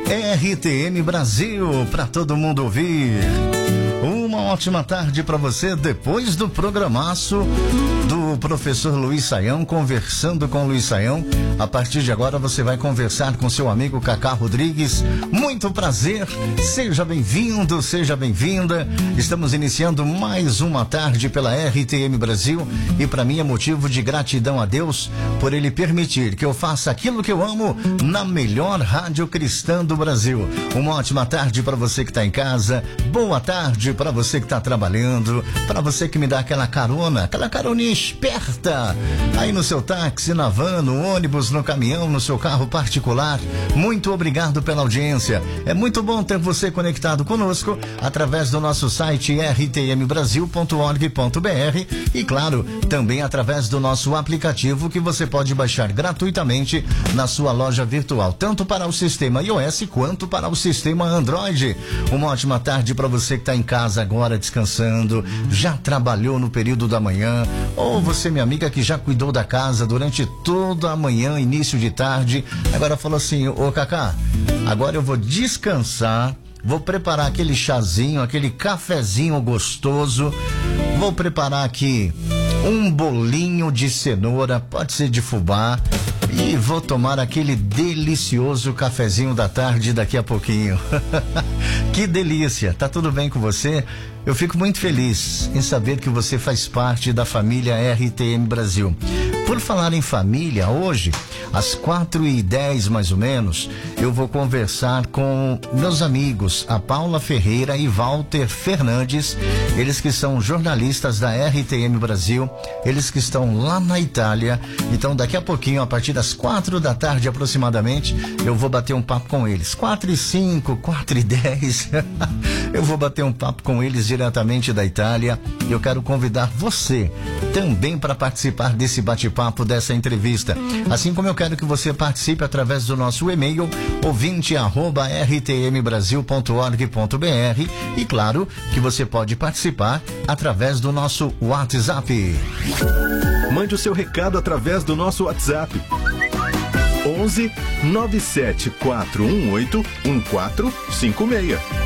RTM Brasil, para todo mundo ouvir. Uma ótima tarde para você depois do programaço do professor Luiz Saião, conversando com o Luiz Saião. A partir de agora você vai conversar com seu amigo Cacá Rodrigues. Muito prazer, seja bem-vindo, seja bem-vinda. Estamos iniciando mais uma tarde pela RTM Brasil e para mim é motivo de gratidão a Deus por Ele permitir que eu faça aquilo que eu amo na melhor rádio cristã do Brasil. Uma ótima tarde para você que está em casa, boa tarde para você que está trabalhando, para você que me dá aquela caroninha esperta aí no seu táxi, na van, no ônibus, no caminhão, no seu carro particular. Muito obrigado pela audiência. É muito bom ter você conectado conosco através do nosso site rtmbrasil.org.br e, claro, também através do nosso aplicativo que você pode baixar gratuitamente na sua loja virtual, tanto para o sistema iOS quanto para o sistema Android. Uma ótima tarde para você que está em casa agora descansando, já trabalhou no período da manhã, ou você, minha amiga, que já cuidou da casa durante toda a manhã, início de tarde, agora falou assim: ô Cacá, agora eu vou descansar, vou preparar aquele chazinho, aquele cafezinho gostoso, vou preparar aqui um bolinho de cenoura, pode ser de fubá, e vou tomar aquele delicioso cafezinho da tarde daqui a pouquinho. Que delícia, tá tudo bem com você? Eu fico muito feliz em saber que você faz parte da família RTM Brasil. Por falar em família, hoje, às 4h10 mais ou menos, eu vou conversar com meus amigos, a Paula Ferreira e Walter Fernandes, eles que são jornalistas da RTM Brasil, eles que estão lá na Itália. Então, daqui a pouquinho, a partir das 4 da tarde aproximadamente, eu vou bater um papo com eles. 4h05, 4h10, eu vou bater um papo com eles diretamente da Itália. Eu quero convidar você também para participar desse bate-papo, dessa entrevista. Assim como eu quero que você participe através do nosso e-mail, ouvinte@rtmbrasil.org.br, e claro que você pode participar através do nosso WhatsApp. Mande o seu recado através do nosso WhatsApp. 11 97418 1456.